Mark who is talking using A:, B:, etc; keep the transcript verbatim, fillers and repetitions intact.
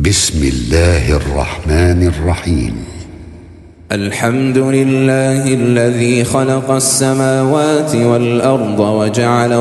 A: بسم الله الرحمن الرحيم.
B: الحمد لله الذي خلق السماوات والأرض وجعل